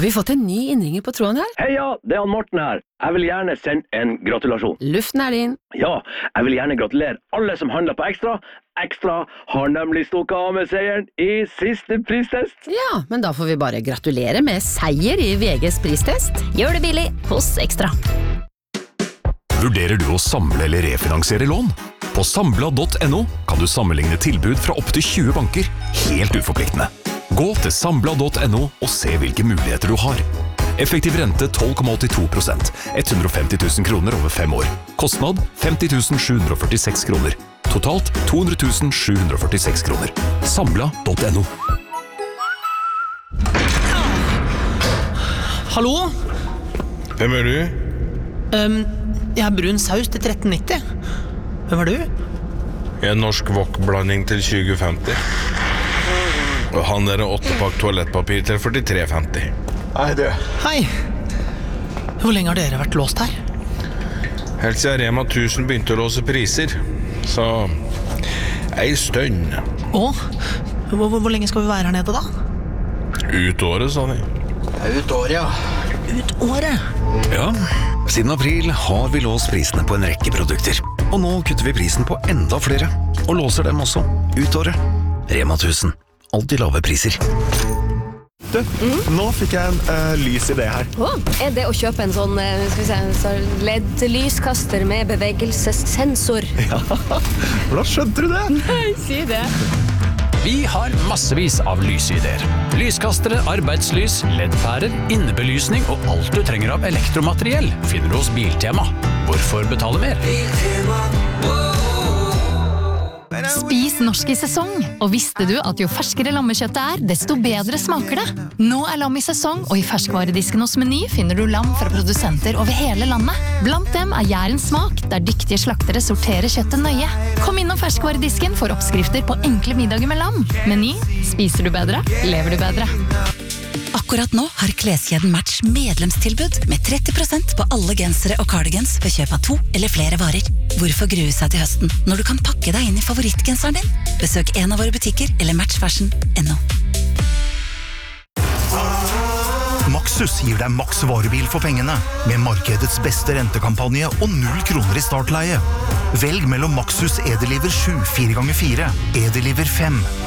vi fått en ny innringer på tråden her? Heia, det er han Morten her. Jeg vil gjerne sende en gratulasjon. Luften er din. Ja, jeg vil gjerne gratulere alle som handler på Ekstra. Ekstra har nemlig stukket av med seieren i siste pristest. Ja, men da får vi bare gratulere med seier i VGs pristest. Gjør det billig hos Ekstra. Vurderer du å samle eller refinansiere lån? På Sambla.no kan du sammenligne tilbud fra opp til 20 banker, helt uforpliktende. Gå til Sambla.no og se hvilke muligheter du har. Effektiv rente 12,82%, 150 000 kroner over 5 år. Kostnad 50 746 kroner. Totalt 200 746 kroner. Sambla.no. Hallo? Hvem er du? Jeg har brun saus til 13,90. Hvem er du? Jeg er norsk wok-blanding til 2050. Og han er en 8-pakk toalettpapir til 43,50. Hei, du. Hei. Hvor lenge har dere vært låst her? Helt siden Rema 1000 begynte å låse priser. Så ei stund. Og? Hvor lenge skal vi være her nede da? Ut året, sa de. Ut året, ja. Ut året? Ja, siden april har vi låst prisene på en rekke produkter. Og nå kutter vi prisen på enda flere. Og låser dem også ut året. Rema 1000. Alltid lave priser. Du, nå fikk jeg en lys idé her. Er det å kjøpe en sånn LED-lyskaster med bevegelsessensor? Ja, hvordan skjønte du det? Nei, si det. Vi har massevis av lysideer. Lyskastere, arbeidslys, LED-pærer, innebelysning og alt du trenger av elektromateriell finner du hos Biltema. Hvorfor betale mer? Spis norsk i sesong, og visste du at jo ferskere lammekjøttet er, desto bedre smaker det? Nå er lam i sesong, og i ferskvaredisken hos Meny finner du lam fra produsenter over hele landet. Blant dem er Jærens smak, der dyktige slaktere sorterer kjøttet nøye. Kom innom ferskvaredisken for oppskrifter på enkle middager med lam. Meny, spiser du bedre, lever du bedre. Akkurat nå har kleskjeden Match medlemstilbud med 30% på alle gensere og cardigans ved kjøp av 2 eller flere varer. Hvorfor grue seg til høsten når du kan pakke deg inn i favorittgenseren din? Besøk en av våre butikker eller matchfashion.no. Maxus gir deg maks varebil for pengene, med markedets beste rentekampanje og 0 kroner i startleie. Velg mellom Maxus Edeliver 7 4x4, Edeliver 5